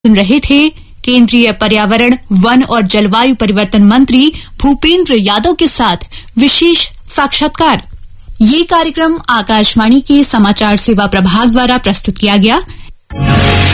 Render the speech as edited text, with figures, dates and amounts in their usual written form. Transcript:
सुन रहे थे केंद्रीय पर्यावरण, वन और जलवायु परिवर्तन मंत्री भूपेंद्र यादव के साथ विशेष साक्षात्कार। ये कार्यक्रम आकाशवाणी के समाचार सेवा प्रभाग द्वारा प्रस्तुत किया गया।